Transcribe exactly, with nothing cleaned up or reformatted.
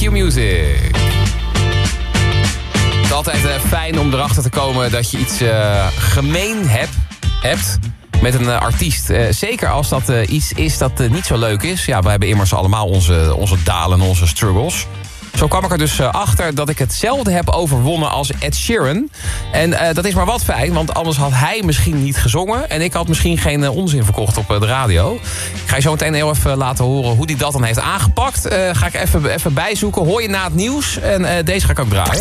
Q-Music. Het is altijd uh, fijn om erachter te komen dat je iets uh, gemeen heb, hebt met een uh, artiest. Uh, zeker als dat uh, iets is dat uh, niet zo leuk is. Ja, wij hebben immers allemaal onze, onze dalen en onze struggles. Zo kwam ik er dus uh, achter dat ik hetzelfde heb overwonnen als Ed Sheeran. En uh, dat is maar wat fijn, want anders had hij misschien niet gezongen. En ik had misschien geen uh, onzin verkocht op uh, de radio. Ik ga je zo meteen heel even laten horen hoe hij dat dan heeft aangepakt. Uh, ga ik even, even bijzoeken. Hoor je na het nieuws. En uh, deze ga ik ook draaien.